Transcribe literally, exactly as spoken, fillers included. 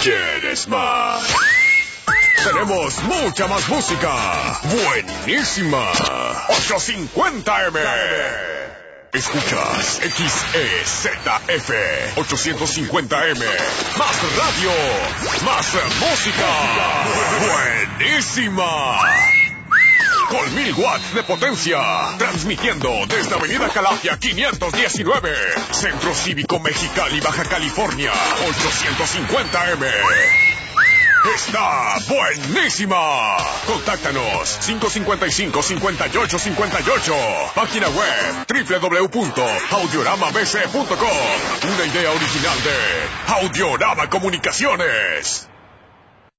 ¿Quieres más? Tenemos mucha más música. Buenísima. ochocientos cincuenta eme. Escuchas X E Z F ochocientos cincuenta eme. Más radio. Más música. Buenísima. Con mil watts de potencia. Transmitiendo desde Avenida Calafia quinientos diecinueve. Centro Cívico Mexicali, Baja California. ochocientos cincuenta eme. Está buenísima. Contáctanos cinco cinco cinco, cinco ocho cinco ocho. Página web doble u doble u doble u punto audiorama b c punto com. Una idea original de Audiorama Comunicaciones.